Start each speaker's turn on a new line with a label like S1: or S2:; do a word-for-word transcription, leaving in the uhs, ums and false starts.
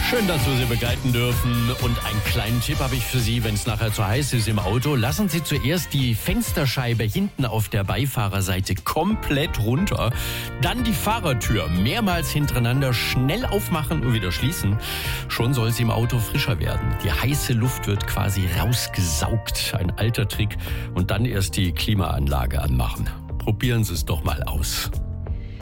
S1: Schön, dass wir Sie begleiten dürfen. Und einen kleinen Tipp habe ich für Sie, wenn es nachher zu heiß ist im Auto. Lassen Sie zuerst die Fensterscheibe hinten auf der Beifahrerseite komplett runter. Dann die Fahrertür mehrmals hintereinander schnell aufmachen und wieder schließen. Schon soll es im Auto frischer werden. Die heiße Luft wird quasi rausgesaugt. Ein alter Trick. Und dann erst die Klimaanlage anmachen. Probieren Sie es doch mal aus.